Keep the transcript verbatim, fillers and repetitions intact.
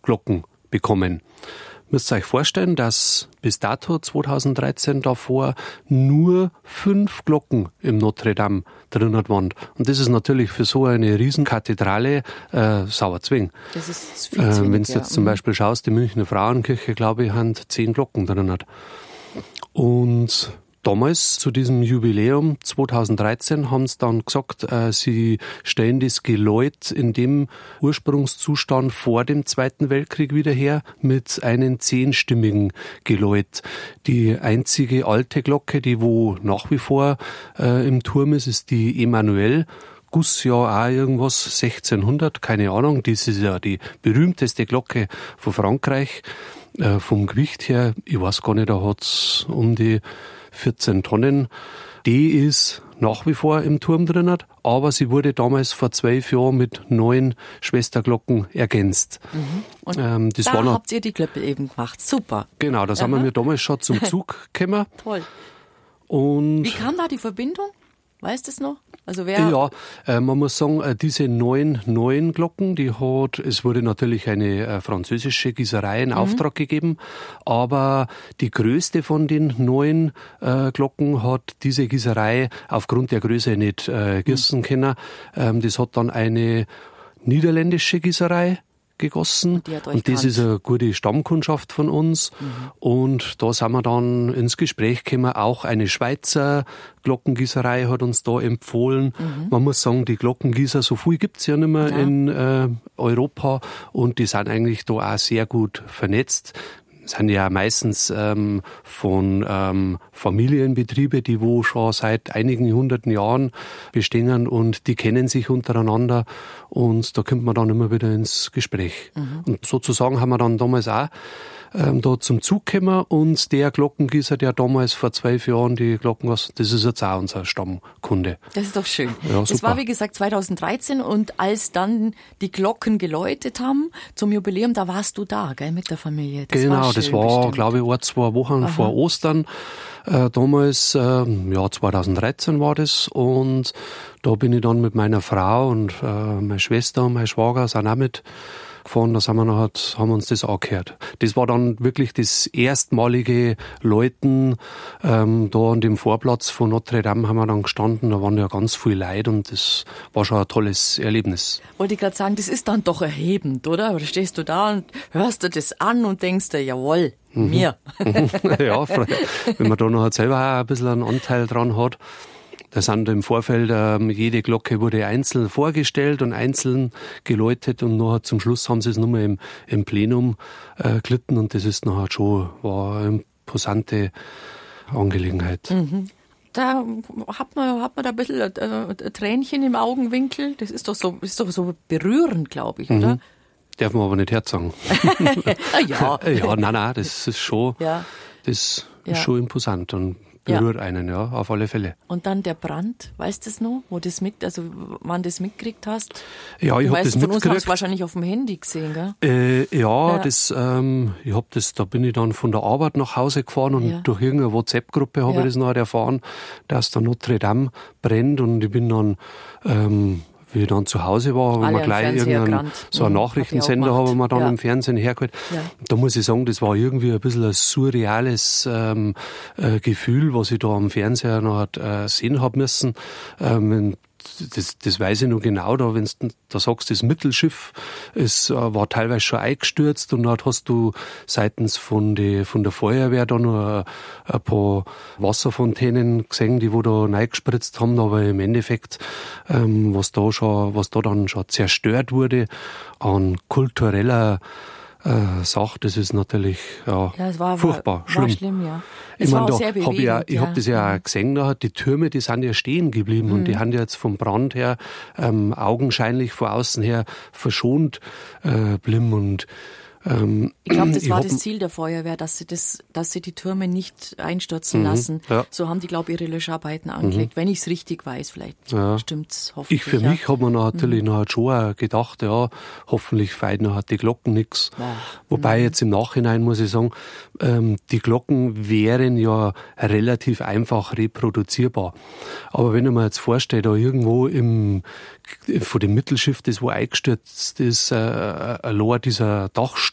Glocken bekommen. Müsst ihr euch vorstellen, dass bis dato zweitausenddreizehn davor nur fünf Glocken im Notre Dame drin waren. Und das ist natürlich für so eine Riesenkathedrale äh, sauerzwing. Das ist viel äh, zu wenig, Wenn du ja. jetzt zum Beispiel schaust, die Münchner Frauenkirche, glaube ich, haben zehn Glocken drin. Hat. Und damals, zu diesem Jubiläum zweitausenddreizehn, haben sie dann gesagt, äh, sie stellen das Geläut in dem Ursprungszustand vor dem Zweiten Weltkrieg wieder her mit einem zehnstimmigen Geläut. Die einzige alte Glocke, die wo nach wie vor äh, im Turm ist, ist die Emanuel. Gussjahr auch irgendwas, sechzehnhundert, keine Ahnung. Das ist ja die berühmteste Glocke von Frankreich. Äh, vom Gewicht her, ich weiß gar nicht, da hat's um die vierzehn Tonnen. Die ist nach wie vor im Turm drin, aber sie wurde damals vor zwölf Jahren mit neun Schwesterglocken ergänzt. Mhm. Und ähm, das da war noch, habt ihr die Klöppel eben gemacht. Super. Genau, da sind Aha. wir damals schon zum Zug gekommen. Toll. Und Wie kam da die Verbindung? Weißt du es noch? Also wer? Ja, äh, man muss sagen, äh, diese neun neuen Glocken, die hat, es wurde natürlich eine äh, französische Gießerei in mhm. Auftrag gegeben, aber die größte von den neun äh, Glocken hat diese Gießerei aufgrund der Größe nicht äh, gießen mhm. können. Ähm, das hat dann eine niederländische Gießerei gegossen. Und, und das ist eine gute Stammkundschaft von uns. Mhm. Und da sind wir dann ins Gespräch gekommen. Auch eine Schweizer Glockengießerei hat uns da empfohlen. Mhm. Man muss sagen, die Glockengießer, so viel gibt's ja nicht mehr ja. in äh, Europa. Und die sind eigentlich da auch sehr gut vernetzt. Sind ja meistens ähm, von ähm, Familienbetriebe, die wo schon seit einigen hunderten Jahren bestehen und die kennen sich untereinander und da kommt man dann immer wieder ins Gespräch. Mhm. Und sozusagen haben wir dann damals auch ähm, da zum Zug gekommen und der Glockengießer, der damals vor zwölf Jahren die Glocken, das ist jetzt auch unser Stammkunde. Das ist doch schön. Ja, das war wie gesagt zweitausenddreizehn und als dann die Glocken geläutet haben zum Jubiläum, da warst du da, gell, mit der Familie. Das genau, war das war, glaube ich, ein, zwei Wochen Aha. vor Ostern. Äh, damals, äh, ja, zweitausenddreizehn war das und da bin ich dann mit meiner Frau und äh, meine Schwester und mein Schwager sind auch mit gefahren, da sind wir nachher, haben wir uns das angehört. Das war dann wirklich das erstmalige Läuten, ähm, da an dem Vorplatz von Notre Dame haben wir dann gestanden, da waren ja ganz viele Leute und das war schon ein tolles Erlebnis. Wollte ich gerade sagen, das ist dann doch erhebend, oder? Oder stehst du da und hörst dir das an und denkst dir, jawohl, mhm. mir. Ja, wenn man da noch selber auch ein bisschen einen Anteil dran hat. Da sind im Vorfeld, ähm, jede Glocke wurde einzeln vorgestellt und einzeln geläutet und nachher zum Schluss haben sie es nochmal im, im Plenum äh, gelitten und das ist nachher schon war eine imposante Angelegenheit. Mhm. Da hat man, hat man da ein bisschen ein, ein Tränchen im Augenwinkel. Das ist doch so, ist doch so berührend, glaube ich, oder? Mhm. Darf man aber nicht herzagen. ja. ja, nein, nein, das ist schon, ja. das ja. ist schon imposant und berührt ja. einen, ja, auf alle Fälle. Und dann der Brand, weißt du das noch, wo das mit, also wann du das mitgekriegt hast? Ja, ich habe das mitgekriegt. Von uns haben es wahrscheinlich auf dem Handy gesehen, gell? Äh, ja, ja, das, ähm, ich hab das, da bin ich dann von der Arbeit nach Hause gefahren und ja. durch irgendeine WhatsApp-Gruppe habe ja. ich das nachher erfahren, dass der Notre Dame brennt und ich bin dann, ähm, wie ich dann zu Hause war, haben wir gleich irgendeinen, so einen Nachrichtensender haben wir dann ja. im Fernsehen hergeholt. Ja. Da muss ich sagen, das war irgendwie ein bisschen ein surreales ähm, äh, Gefühl, was ich da am Fernseher noch äh, sehen habe müssen. Ähm, Das, das weiß ich noch genau, da, wenn du da sagst, das Mittelschiff, es äh, war teilweise schon eingestürzt und dann hast du seitens von, die, von der Feuerwehr da noch ein, ein paar Wasserfontänen gesehen, die wo da reingespritzt haben, aber im Endeffekt, ähm, was da schon, was da dann schon zerstört wurde an kultureller äh, Sache, das ist natürlich ja, ja, es war, furchtbar, war, schlimm. War schlimm, ja. Ich meine, da hab ich, ja, ich ja. hab das ja auch gesehen, da, die Türme, die sind ja stehen geblieben mhm. und die haben ja jetzt vom Brand her ähm, augenscheinlich von außen her verschont äh, blieben und ähm, ich glaube, das ich war hab, das Ziel der Feuerwehr, dass sie das, dass sie die Türme nicht einstürzen mhm, lassen. Ja. So haben die, glaube ich, ihre Löscharbeiten angelegt. Mhm. Wenn ich es richtig weiß, vielleicht ja. stimmt's hoffentlich. Ich für ja. mich habe mir natürlich mhm. noch schon auch gedacht, ja, hoffentlich feiert noch die Glocken nix. Ja. Wobei mhm. jetzt im Nachhinein muss ich sagen, ähm, die Glocken wären ja relativ einfach reproduzierbar. Aber wenn ich mir jetzt vorstelle, da irgendwo im von dem Mittelschiff, das wo eingestürzt ist, äh, allein dieser Dachstuhl